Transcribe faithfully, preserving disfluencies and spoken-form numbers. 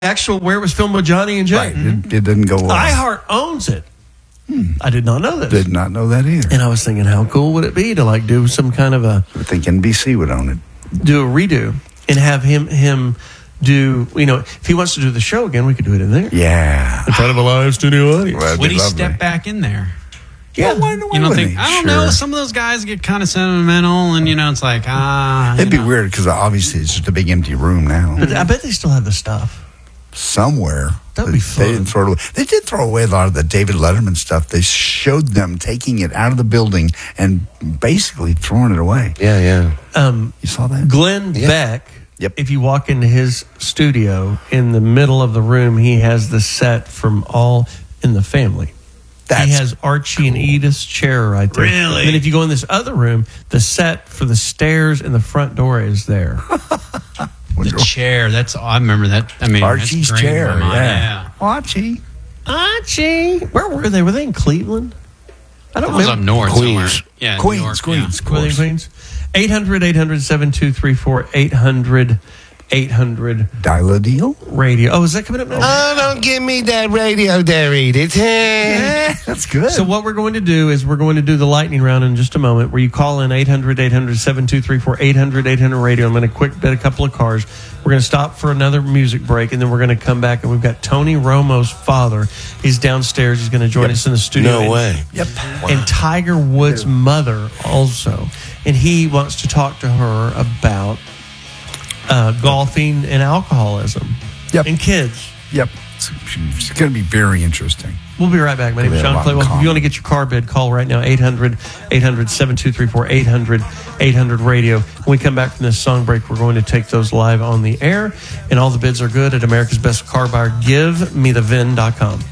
actual where it was filmed with Johnny and Jay. Right. It, it didn't go well. iHeart owns it. Hmm. I did not know this. Did not know that either. And I was thinking, how cool would it be to like do some kind of a... I think N B C would own it. Do a redo and have him him do, you know, if he wants to do the show again, we could do it in there. Yeah. In front of a live studio audience. Well, Would he lovely. step back in there? Yeah. Well, why, why You don't wouldn't think? he? I don't Sure. know. Some of those guys get kind of sentimental, and you know, it's like ah. It'd you be know. weird because obviously it's just a big empty room now. But I bet they still have the stuff. Somewhere. That'd be fun. They didn't throw it away. They did throw away a lot of the David Letterman stuff. They showed them taking it out of the building and basically throwing it away. Yeah, yeah. Um, You saw that? Glenn Yeah. Beck, Yep. if you walk into his studio, in the middle of the room, he has the set from All in the Family. That's he has Archie and Edith's chair right there. Really? And then if you go in this other room, the set for the stairs and the front door is there. The chair. That's I remember that. I mean, Archie's that's great in chair. my mind, Yeah. Archie. Archie. Where were they? Were they in Cleveland? I don't That was up remember. north Queens. somewhere. Yeah, New Queens, York, Queens, yeah. Were they in Queens? eight hundred, eight hundred, seven two three four, eight hundred, eight hundred Dial a deal? radio. Oh, is that coming up now? Oh, don't give me that radio there, Edith. Yeah, that's good. So what we're going to do is we're going to do the lightning round in just a moment, where you call in eight hundred, eight hundred, seven two three four, eight hundred, eight hundred radio. I'm going to quick bet a couple of cars. We're going to stop for another music break, and then we're going to come back, and we've got Tony Romo's father. He's downstairs. He's going to join Yep. us in the studio. No And- way. Yep. And Tiger Woods' mother also. And he wants to talk to her about uh, golfing and alcoholism. Yep. And kids. Yep. It's, it's going to be very interesting. We'll be right back. My name is We have a Sean lot in Claywell. If common. you want to get your car bid, call right now, eight hundred, eight hundred, seven two three four, eight hundred, eight hundred radio. When we come back from this song break, we're going to take those live on the air. And all the bids are good at America's Best Car Buyer. Give me the V I N dot com.